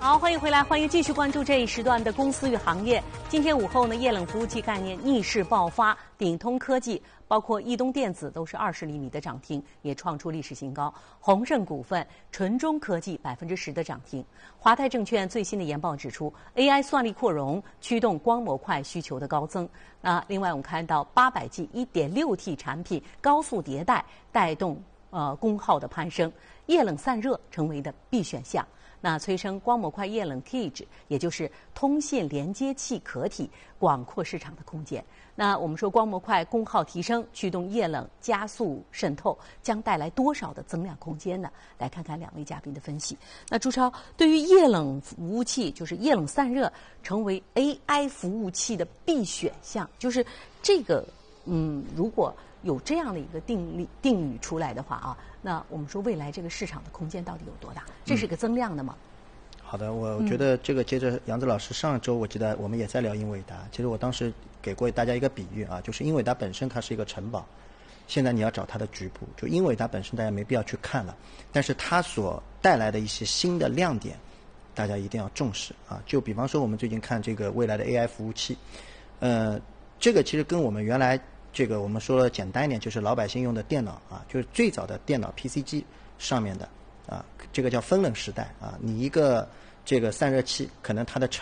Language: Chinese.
好，欢迎回来，欢迎继续关注这一时段的公司与行业。今天午后呢，液冷服务器概念逆势爆发，鼎通科技包括易东电子都是20厘米的涨停，也创出历史新高。宏盛股份、纯中科技10%的涨停。华泰证券最新的研报指出 ，AI 算力扩容驱动光模块需求的高增。那另外我们看到800G 1.6T 产品高速迭代，带动功耗的攀升，液冷散热成为的必选项。那催生光模块液冷 Cage， 也就是通信连接器壳体，广阔市场的空间。那我们说光模块功耗提升，驱动液冷加速渗透，将带来多少的增量空间呢？来看看两位嘉宾的分析。那朱超，对于液冷服务器，就是液冷散热成为 AI 服务器的必选项，就是这个如果有这样的一个定语出来的话啊，那我们说未来这个市场的空间到底有多大？这是个增量的吗？ 好的，我觉得这个接着杨子老师上周我记得我们也在聊英伟达，其实我当时给过大家一个比喻啊，就是英伟达本身它是一个城堡，现在你要找它的局部，就英伟达本身大家没必要去看了，但是它所带来的一些新的亮点，大家一定要重视啊。就比方说我们最近看这个未来的 AI 服务器，这个其实跟我们原来这个我们说了简单一点，就是老百姓用的电脑啊，就是最早的电脑 PC 机上面的啊，这个叫风冷时代啊，你一个这个散热器可能它的